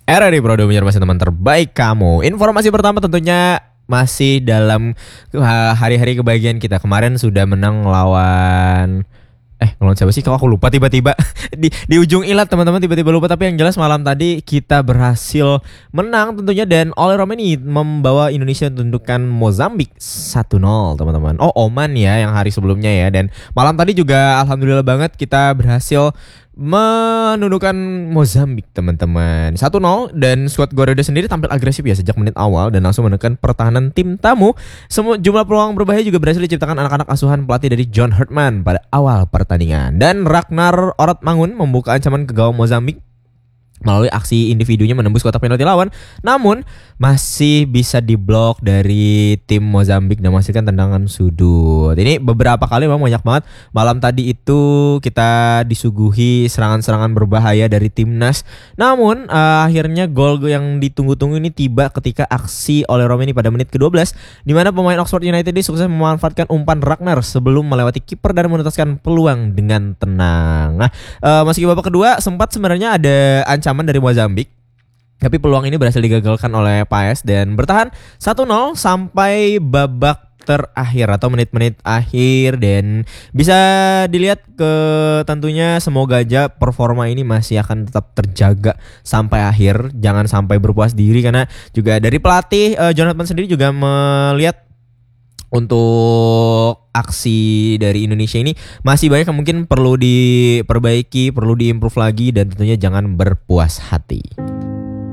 Era di Prodo masih teman terbaik kamu. Informasi pertama tentunya masih dalam hari-hari kebahagiaan kita. Kemarin sudah menang lawan ngelawan siapa sih? Kok aku lupa tiba-tiba di ujung ilat teman-teman, tiba-tiba lupa. Tapi yang jelas malam tadi kita berhasil menang tentunya, dan Ole Romeni membawa Indonesia menundukkan Mozambik 1-0 teman-teman. Oh, Oman ya yang hari sebelumnya ya. Dan malam tadi juga alhamdulillah banget kita berhasil menundukkan Mozambik teman-teman 1-0. Dan skuad Garuda sendiri tampil agresif ya sejak menit awal dan langsung menekan pertahanan tim tamu. Semua jumlah peluang berbahaya juga berhasil diciptakan anak-anak asuhan pelatih dari John Herdman pada awal pertandingan. Dan Ragnar Oratmangun membuka ancaman ke gawang Mozambik melalui aksi individunya menembus kotak penalti lawan, namun masih bisa diblok dari tim Mozambik dan menghasilkan tendangan sudut. Ini beberapa kali memang banyak banget. Malam tadi itu kita disuguhi serangan-serangan berbahaya dari timnas. Namun akhirnya gol yang ditunggu-tunggu ini tiba ketika aksi oleh Romeni pada menit ke-12, di mana pemain Oxford United ini sukses memanfaatkan umpan Ragnar sebelum melewati kiper dan menuntaskan peluang dengan tenang. Nah, meski babak kedua sempat sebenarnya ada ancaman dari Mozambik, tapi peluang ini berhasil digagalkan oleh Paes dan bertahan 1-0 sampai babak terakhir atau menit-menit akhir. Dan bisa dilihat tentunya semoga aja performa ini masih akan tetap terjaga sampai akhir, jangan sampai berpuas diri, karena juga dari pelatih Jonathan sendiri juga melihat untuk aksi dari Indonesia ini masih banyak yang mungkin perlu diperbaiki, perlu diimprove lagi, dan tentunya jangan berpuas hati.